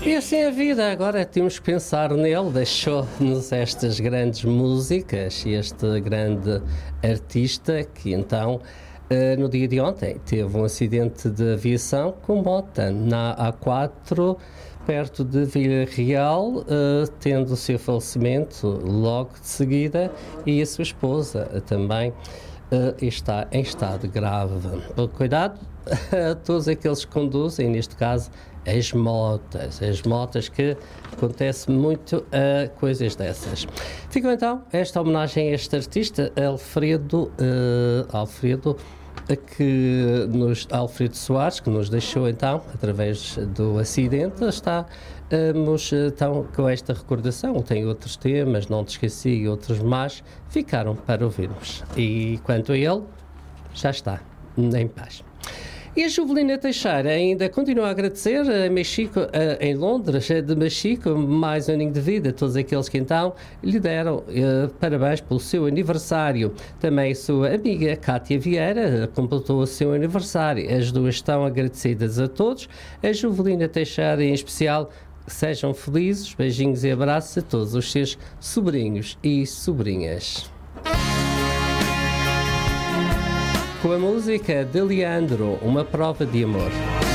E assim é a vida, agora temos que pensar nele, deixou-nos estas grandes músicas, este grande artista que então, no dia de ontem, teve um acidente de aviação com moto na A4, perto de Vila Real, tendo o seu falecimento logo de seguida, e a sua esposa também está em estado grave. Cuidado a todos aqueles que conduzem, neste caso, as motas que acontece muito coisas dessas. Ficou então esta homenagem a este artista, Alfredo Soares, que nos deixou então, através do acidente. Estamos então com esta recordação. Tem outros temas, Não Te Esqueci, e outros mais, ficaram para ouvirmos. E quanto a ele, já está em paz. E a Juvelina Teixeira ainda continua a agradecer a Mexico, em Londres, de Mexico, mais um aninho de vida, a todos aqueles que então lhe deram parabéns pelo seu aniversário. Também a sua amiga Cátia Vieira completou o seu aniversário. As duas estão agradecidas a todos. A Juvelina Teixeira em especial, sejam felizes, beijinhos e abraços a todos os seus sobrinhos e sobrinhas. Com a música de Leandro, Uma Prova de Amor.